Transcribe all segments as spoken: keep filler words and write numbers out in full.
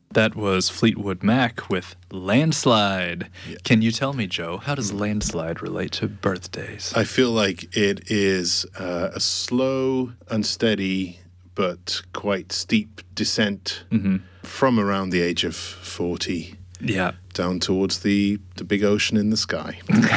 That was Fleetwood Mac with Landslide. Yeah. Can you tell me, Joe, how does landslide relate to birthdays? I feel like it is uh, a slow and steady but quite steep descent Mm-hmm. from around the age of forty Yeah. down towards the, the big ocean in the sky.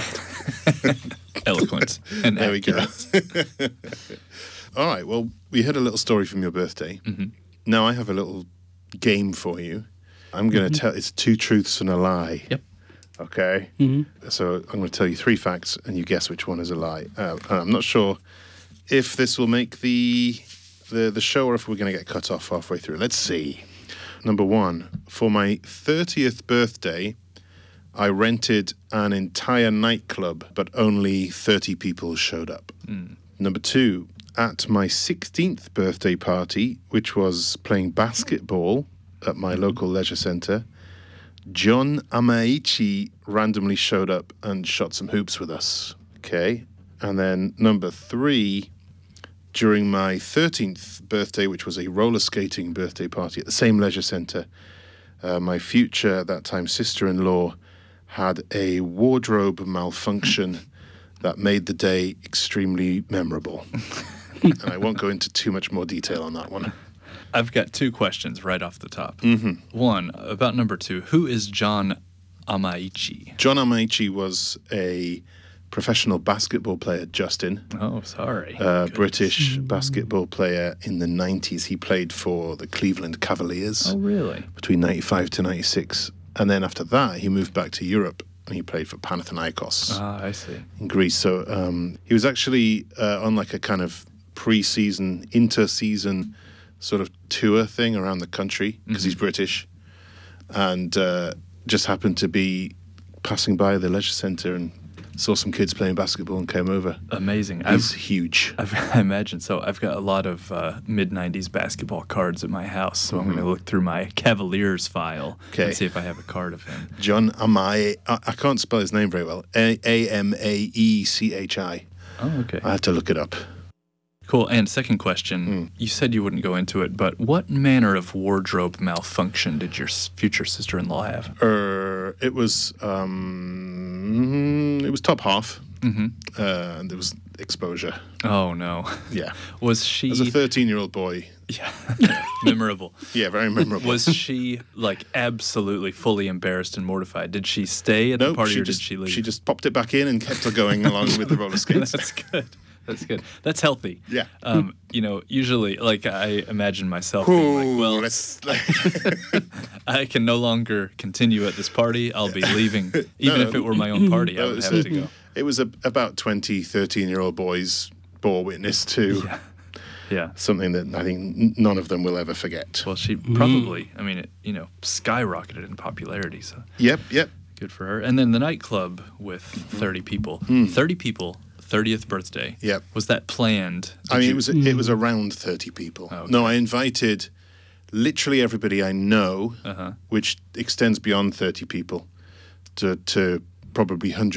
Eloquent and There accurate. we go. All right, well, we heard a little story from your birthday. Mm-hmm. Now I have a little game for you. I'm going to Mm-hmm. tell, it's two truths and a lie. Yep. Okay? Mm-hmm. So I'm going to tell you three facts and you guess which one is a lie. Uh, and I'm not sure if this will make the, the, the show or if we're going to get cut off halfway through. Let's see. Number one, for my thirtieth birthday, I rented an entire nightclub, but only thirty people showed up. Mm. Number two, at my sixteenth birthday party, which was playing basketball at my local leisure centre, John Amaichi randomly showed up and shot some hoops with us. Okay. And then number three, during my thirteenth birthday, which was a roller skating birthday party at the same leisure centre, uh, my future, at that time, sister-in-law had a wardrobe malfunction that made the day extremely memorable. And I won't go into too much more detail on that one. I've got two questions right off the top. Mm-hmm. One, about number two. Who is John Amaichi? John Amaichi was a professional basketball player, Justin. Oh, sorry. Uh, Goodness. British basketball player in the nineties. He played for the Cleveland Cavaliers Oh, really? between ninety-five to ninety-six. And then after that, he moved back to Europe and he played for Panathinaikos Ah, I see. in Greece. So um, he was actually uh, on like a kind of pre-season, inter-season sort of tour thing around the country because he's British, and uh, just happened to be passing by the leisure centre and saw some kids playing basketball and came over. Amazing. He's I've, huge. I've, I imagine so. I've got a lot of uh, mid nineties basketball cards at my house, so I'm going to look through my Cavaliers file Okay. and see if I have a card of him. John Amai, I, I can't spell his name very well. A M A E C H I. Oh, okay. I had to look it up. Cool. And second question, Hmm. you said you wouldn't go into it, but what manner of wardrobe malfunction did your s- future sister-in-law have? Er, it was um, it was top half, Mm-hmm. uh, and there was exposure. Oh, no. Yeah, Was she... as a thirteen-year-old boy, yeah. Memorable. yeah, very memorable. Was she, like, absolutely fully embarrassed and mortified? Did she stay at the no, party she or just did she leave? she just popped it back in and kept her going along with the roller skates. That's good. That's good. That's healthy. Yeah. Um, you know, usually, like, I imagine myself being like, Ooh, well, let's, I can no longer continue at this party. I'll be leaving. Even No, if it were my own party, I no, would it's have a- to go. It was a, about twenty, thirteen-year-old boys bore witness to Yeah. Yeah. something that I think n- none of them will ever forget. Well, she probably, I mean, it, you know, skyrocketed in popularity. So Yep, yep. good for her. And then the nightclub with thirty people. thirty people, thirtieth birthday. Yep. Was that planned? I Did mean, you- it was it was around thirty people. Oh, okay. No, I invited literally everybody I know, Uh-huh. which extends beyond thirty people, to to probably hundreds.